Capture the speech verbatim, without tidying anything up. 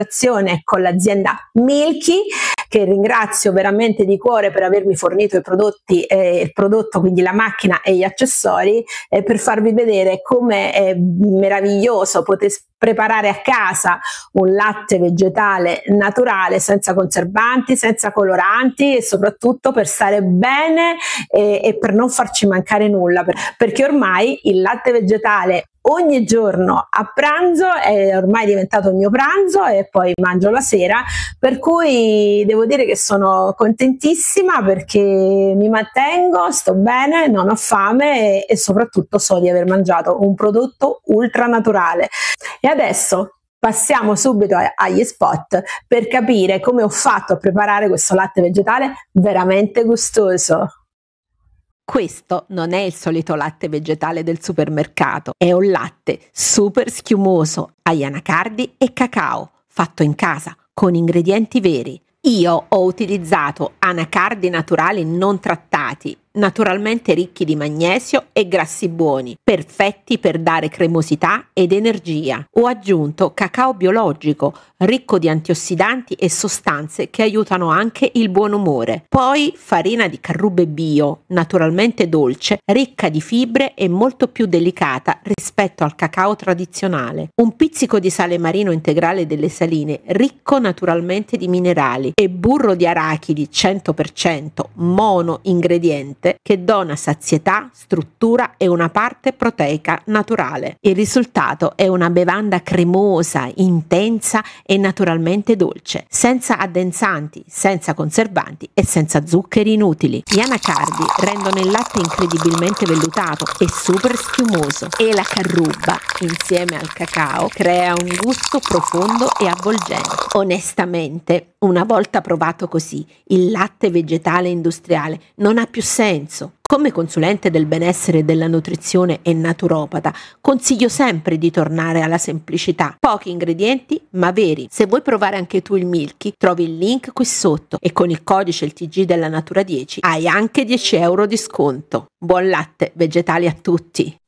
con l'azienda Milky, che ringrazio veramente di cuore per avermi fornito i prodotti, eh, il prodotto, quindi la macchina e gli accessori, eh, per farvi vedere come è meraviglioso poter preparare a casa un latte vegetale naturale, senza conservanti, senza coloranti, e soprattutto per stare bene e, e per non farci mancare nulla, perché ormai il latte vegetale ogni giorno a pranzo è ormai diventato il mio pranzo e poi mangio la sera, per cui devo dire che sono contentissima perché mi mantengo, sto bene, non ho fame e, e soprattutto so di aver mangiato un prodotto ultra naturale. E adesso passiamo subito agli spot per capire come ho fatto a preparare questo latte vegetale veramente gustoso. Questo non è il solito latte vegetale del supermercato, è un latte super schiumoso agli anacardi e cacao, fatto in casa con ingredienti veri. Io ho utilizzato anacardi naturali non trattati, naturalmente ricchi di magnesio e grassi buoni, perfetti per dare cremosità ed energia. Ho aggiunto cacao biologico, ricco di antiossidanti e sostanze che aiutano anche il buon umore. Poi farina di carrube bio, naturalmente dolce, ricca di fibre e molto più delicata rispetto al cacao tradizionale. Un pizzico di sale marino integrale delle saline, ricco naturalmente di minerali, e burro di arachidi cento per cento mono ingrediente che dona sazietà, struttura e una parte proteica naturale. Il risultato è una bevanda cremosa, intensa e naturalmente dolce, senza addensanti, senza conservanti e senza zuccheri inutili. Gli anacardi rendono il latte incredibilmente vellutato e super schiumoso, e la carruba, insieme al cacao, crea un gusto profondo e avvolgente. Onestamente, una volta provato così, il latte vegetale industriale non ha più senso. Come consulente del benessere e della nutrizione e naturopata, consiglio sempre di tornare alla semplicità. Pochi ingredienti, ma veri. Se vuoi provare anche tu il Milky, trovi il link qui sotto e con il codice il T G della Natura dieci hai anche dieci euro di sconto. Buon latte vegetali a tutti!